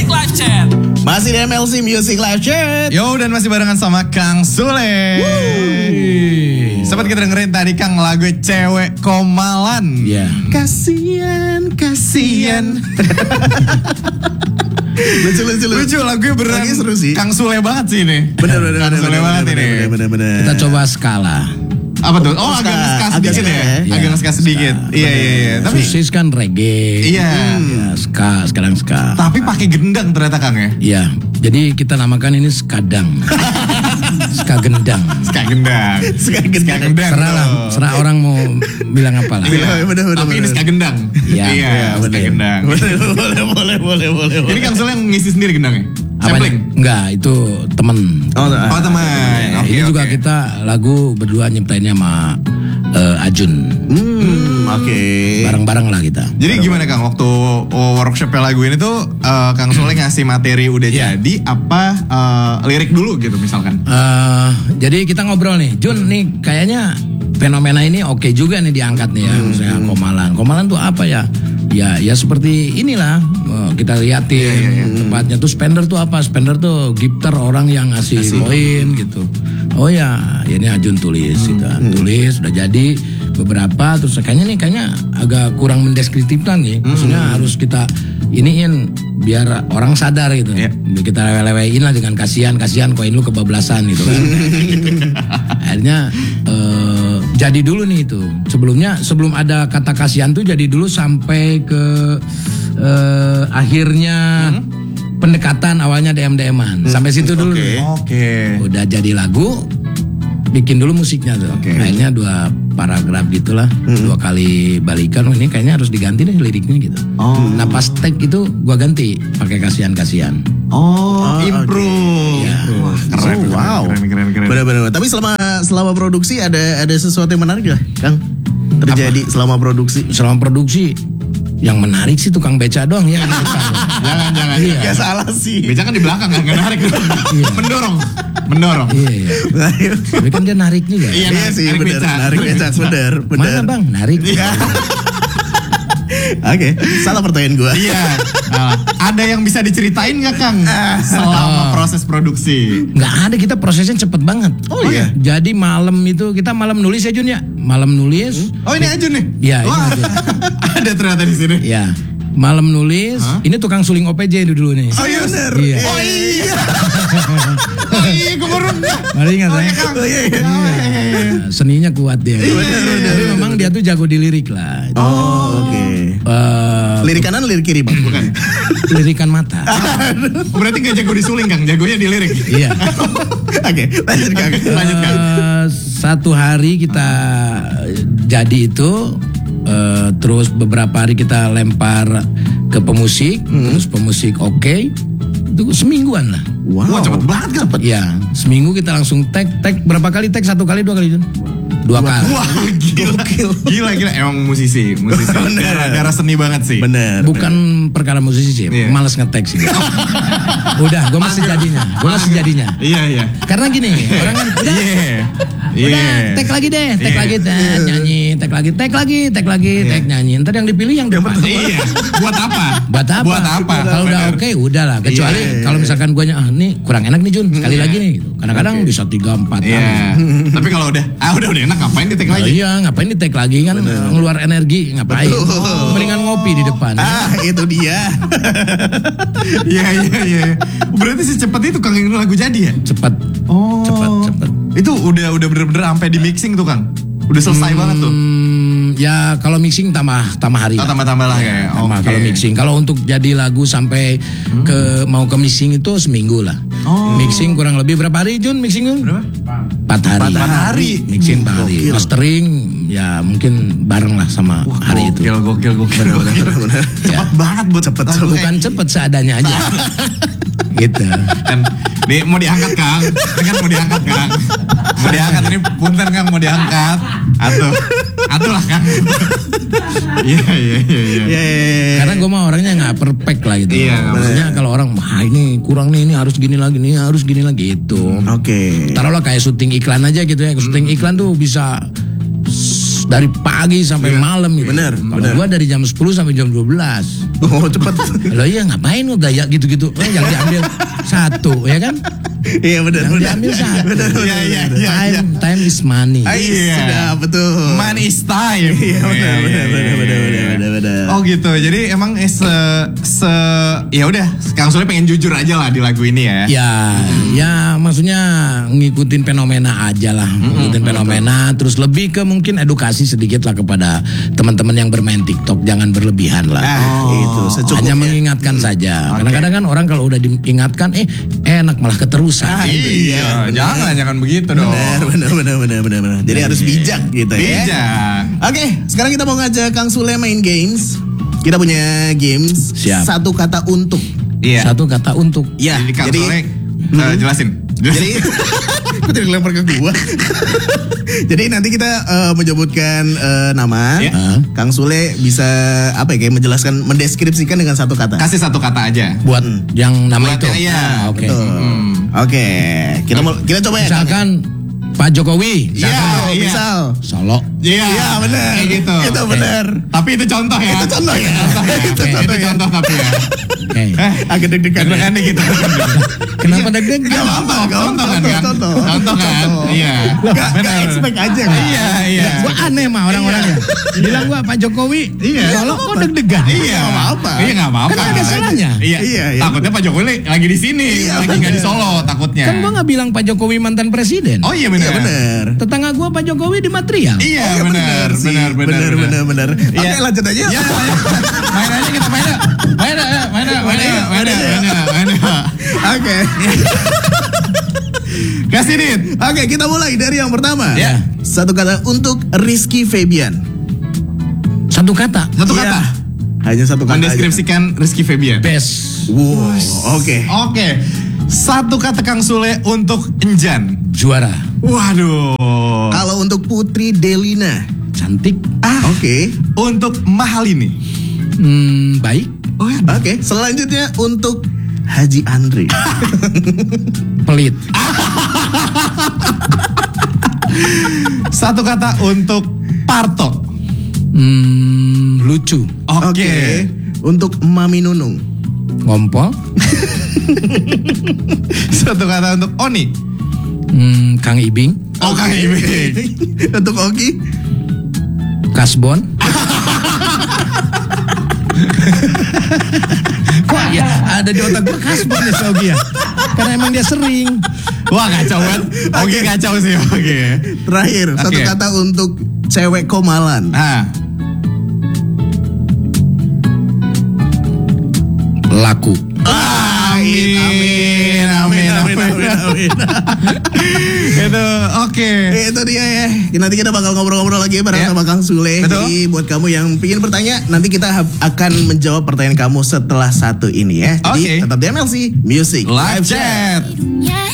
Music Live Chat. Masih di MLC Music Live Chat. Yo, dan masih barengan sama Kang Sule. Sempat kita dengerin tadi Kang lagu Cewek Komalan. Iya. Kasian. Lucu lagunya beneran. Lagi seru sih. Kang Sule banget sih ini. Bener. Kang Sule banget ini. Bener. Kita coba skala. Apa tuh? Oh, agak nge-ska sedikit ya? Iya. Agak nge-ska sedikit. Iya. Tapi Susis kan reggae. iya. Ya, ska, sekarang ska. Tapi pakai gendang ternyata Kang ya. Iya, jadi kita namakan ini skadang. Ska gendang. Ska gendang. Ska gendang. Serah orang mau bilang apa lah. Iya, bener. Tapi ini ska gendang. Iya, ska gendang. Boleh. Ini Kang Sule yang ngisi sendiri gendangnya? Apanya? Sampling? Enggak, itu temen. Oh teman. Oke, Ini juga oke. kita lagu berdua nyiptainnya sama Ajun. Oke. Bareng-bareng lah kita. Jadi gimana Kang waktu workshop lagu ini tuh Kang Sule ngasih materi udah jadi apa lirik dulu gitu misalkan? Jadi kita ngobrol nih, Jun nih kayaknya fenomena ini oke juga nih diangkat nih ya, misalnya Komalan. Komalan tuh apa ya? Ya seperti inilah kita liatin tempatnya tuh. Spender tuh apa? Spender tuh gitar orang yang ngasih poin gitu. Oh ya, ini Ajun tulis gitu. Tulis udah jadi beberapa, terus kayaknya agak kurang mendeskriptifkan nih. Maksudnya harus kita iniin biar orang sadar gitu. Kita lewe-lewein lah dengan kasihan koin lu kebablasan gitu kan. Akhirnya jadi dulu nih itu. Sebelum ada kata kasihan tuh jadi dulu sampai ke akhirnya pendekatan awalnya DM-an. Sampai situ dulu. Oke. Udah jadi lagu, bikin dulu musiknya tuh. Kayaknya 2 paragraf gitulah, 2 kali balikan. Ini kayaknya harus diganti deh liriknya gitu. Nah pas tag itu gua ganti pakai kasihan. Improve. Wah, keren. Wow. Keren. Bener. Tapi selama produksi ada sesuatu yang menarik gak, Kang? Terjadi selama produksi? Selama produksi yang menarik sih tukang beca doang ya. Jangan. Iya. Ya salah sih. Beca kan di belakang kan narik. Mendorong. Iya. Tapi kan dia narik juga. Iya sih, narik bener. beca. Narik beca, bener. Mana bang? Narik. Oke, salah pertanyaan gue. Iya. Ada yang bisa diceritain nggak Kang selama proses produksi? Nggak ada, kita prosesnya cepet banget. Oh iya? Jadi malam itu kita malam nulis ya Jun ya. Malam nulis. Oh ini Ajun nih? Iya, ini Wah, Ajun. ada ternyata di sini. Ya. Malam nulis. Ini tukang suling OPJ dulu nih. Oh iya bener. Iya. Oh iya, gue baru Mari ingat saya. Seninya kuat dia. Tapi memang dia tuh jago di lirik lah. Oh oke. Lirik kanan, lirik kiri bang? Bukan. Lirikan mata. Berarti gak jago disuling Kang, jagonya di lirik. Iya. Oke, lanjut Kang. Satu hari kita jadi itu, terus beberapa hari kita lempar ke pemusik, terus pemusik oke. Itu semingguan lah. Wow. Wah cepet banget kan? Ya, seminggu kita langsung tag berapa kali tag? 1 kali, 2 kali Jun? 2 kali. Wah gila. Emang musisi. Darah seni banget sih. Bener. Bukan perkara musisi sih, males nge-tag sih. Udah, gue masih jadinya. Iya. Karena gini, orang kan udah tag lagi deh, tag nyanyi, tag lagi, tag nyanyi. Ntar yang dipilih yang depan. Iya. Buat apa? Kalau udah oke, udahlah. Kecuali kalau misalkan gue nih kurang enak nih Jun, sekali lagi nih. Gitu. Kadang-kadang bisa 3-4 kali. Tapi kalau udah enak ngapain di tag lagi? Iya, ngapain di tag lagi kan ngeluar energi, ngapain? Mendingan ngopi di depan. Itu dia. Iya. Berarti secepat itu Kang yang lagu jadi ya? Cepat. Cepat. Itu udah bener-bener sampai di mixing tuh Kang. Udah selesai banget tuh. Ya kalau mixing tambah hari. Tambah lah kayak. Kalau mixing, kalau untuk jadi lagu sampai mau ke mixing itu seminggu lah. Mixing kurang lebih berapa hari Jun mixing Jun? Berapa? 4 hari. Mixing 4 hari. Mastering ya mungkin bareng lah sama hari itu. Gokil. Bener. Cepet banget buat cepet. Bukan cepet seadanya aja. Gitu. Dan nih mau diangkat Kang. Mau diangkat ini punten Kang mau diangkat. Atuh lah Kang. Iya. Karena gue mah orangnya nggak perfect lah gitu. Iya, maksudnya kalau orang ini kurang nih, ini harus gini lagi gitu. Oke. Taruhlah kayak syuting iklan aja gitu ya. Syuting iklan tuh bisa dari pagi sampai malam gitu. Bener, Kalau bener. gua dari jam 10 sampai jam 12. Oh cepet. Lo iya ngapain lo gaya gitu-gitu? Yang diambil satu ya kan? Iya benar. Yang diambil satu. Iya. Time is money. Iya. Sudah betul. Money is time. Iya benar. Oh gitu. Jadi emang ya udah, Kang Sule pengen jujur aja lah di lagu ini ya. Ya maksudnya ngikutin fenomena aja lah, ngikutin fenomena, terus lebih ke mungkin edukasi sedikit lah kepada teman-teman yang bermain TikTok, jangan berlebihan lah. Itu secukupnya. Hanya mengingatkan saja. Kadang-kadang kan orang kalau udah diingatkan, enak malah keterusan. Iya, jangan begitu dong. Benar. Jadi harus bijak gitu ya. Bijak. Oke, sekarang kita mau ngajak Kang Sule main games. Kita punya games. Siap. Satu kata untuk. Iya. Satu kata untuk. Ya, Jadi Kang jadi Sule jelasin. Jadi kok tidak dilempar ke gua. Jadi nanti kita menyebutkan nama. Ya. Kang Sule bisa apa ya, kayak menjelaskan, mendeskripsikan dengan satu kata. Kasih satu kata aja. Buat yang nama Buat itu. yang iya. Oke. Betul. Oke, kita coba ya. Kang, ya? Misalkan Pak Jokowi. Iya. Misal. Solo. Iya. Iya benar. Kayak gitu. Itu benar. Tapi itu contoh ya. Itu contoh ya. Itu contoh tapi ya. Oke. Agak deg-degan. ya. Deg-degan nih gitu. Kenapa deg-degan? Gak apa-apa. Contoh kan? Contoh. Contoh kan? Iya. Gak expect aja kan? Iya. Gua aneh mah orang-orangnya. Bilang gua Pak Jokowi. Iya. Solo kok deg-degan? Iya. Gak apa-apa. Iya nggak apa-apa. Kan ada salahnya. Iya. Iya. Takutnya Pak Jokowi lagi di sini, lagi nggak di Solo takutnya. Kan gua nggak bilang Pak Jokowi mantan presiden. Oh iya benar. Iya benar. Tetangga gua Pak Jokowi di material. Iya benar. Benar. Oke, Iya. lanjut aja. Ya, main aja kita main. Oke. Kasih Dit. Oke, kita mulai dari yang pertama. Ya. Satu kata untuk Rizky Febian. Satu kata. Satu Iya. kata. Hanya satu kata. Mendeskripsikan Rizky Febian. Best. Wow. Oke. Oke. Satu kata Kang Sule untuk Enjan. Juara. Waduh. Kalau untuk Putri Delina. Cantik. Oke. Untuk Mahalini. Baik. Oke. Selanjutnya untuk Haji Andre. Pelit. Satu kata untuk Parto. Lucu. Oke. Untuk Mami Nunung. Ngompol. Satu kata untuk Oni. Kang Ibing. Oh Kang Ibing. Untuk Oki. Kasbon. Kok ya ada di otak gua Kasbon ya si Ogi ya. Karena emang dia sering. Wah kacau kan? Oke kacau sih. Oke. Terakhir, satu Oke. kata untuk cewek Komalan. Laku. Amin. Itu oke. Itu dia ya. Nanti kita bakal ngobrol-ngobrol lagi bareng Ya. sama Kang Sule. Betul. Jadi buat kamu yang ingin bertanya, nanti kita akan menjawab pertanyaan kamu setelah satu ini ya. Jadi Oke. tetap di MLC Music Live chat.